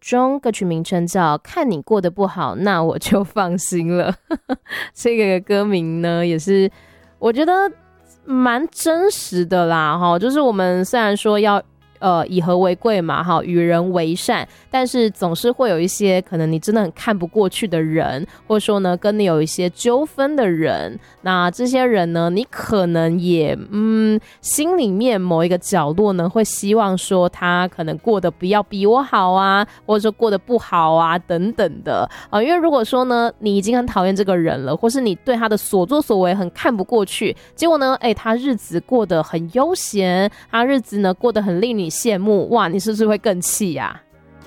中，歌曲名称叫《看你过得不好，那我就放心了》这个歌名呢，也是我觉得蛮真实的啦，就是我们虽然说要以和为贵嘛，与人为善，但是总是会有一些可能你真的很看不过去的人，或者说呢跟你有一些纠纷的人，那这些人呢你可能也心里面某一个角落呢会希望说他可能过得不要比我好啊，或者说过得不好啊等等的因为如果说呢你已经很讨厌这个人了，或是你对他的所作所为很看不过去，结果呢他日子过得很悠闲，他日子呢过得很令你羡慕，哇，你是不是会更气呀？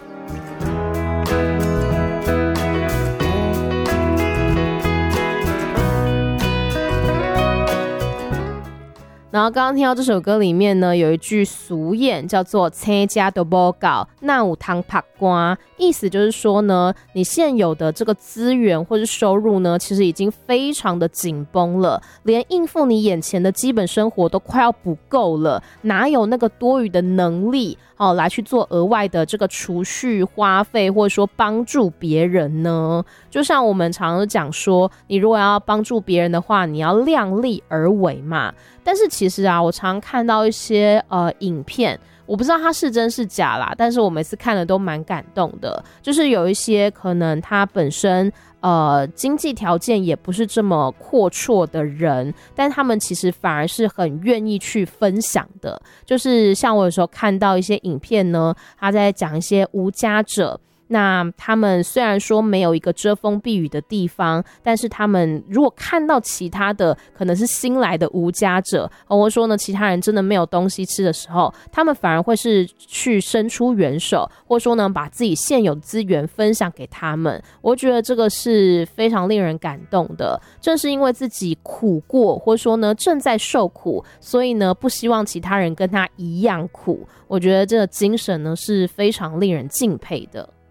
然后刚刚听到这首歌里面呢，有一句俗谚叫做青家都不搞，那有汤拍瓜，意思就是说呢，你现有的这个资源或是收入呢，其实已经非常的紧绷了，连应付你眼前的基本生活都快要不够了，哪有那个多余的能力来去做额外的这个储蓄花费，或者说帮助别人呢？就像我们常常讲说，你如果要帮助别人的话，你要量力而为嘛。但是其实我常看到一些影片，我不知道它是真是假啦，但是我每次看了都蛮感动的，就是有一些可能他本身经济条件也不是这么阔绰的人，但他们其实反而是很愿意去分享的。就是像我有时候看到一些影片呢，他在讲一些无家者，那他们虽然说没有一个遮风避雨的地方，但是他们如果看到其他的可能是新来的无家者，或者说呢其他人真的没有东西吃的时候，他们反而会是去伸出援手，或者说呢把自己现有的资源分享给他们。我觉得这个是非常令人感动的，正是因为自己苦过，或者说呢正在受苦，所以呢不希望其他人跟他一样苦。我觉得这个精神呢是非常令人敬佩的。